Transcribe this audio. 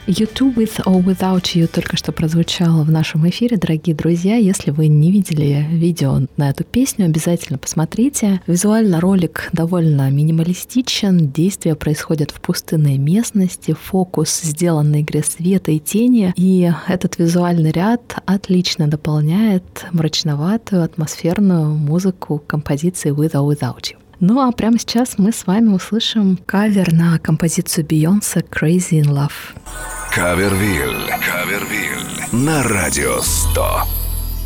You With or Without You только что прозвучало в нашем эфире, дорогие друзья. Если вы не видели видео на эту песню, обязательно посмотрите. Визуально ролик довольно минималистичен, действие происходит в пустынной местности, фокус сделан на игре света и тени, и этот визуальный ряд отлично дополняет мрачноватую атмосферную музыку композиции With or Without You. Ну а прямо сейчас мы с вами услышим кавер на композицию Beyoncé Crazy in Love. Кавервиль на Радио 100.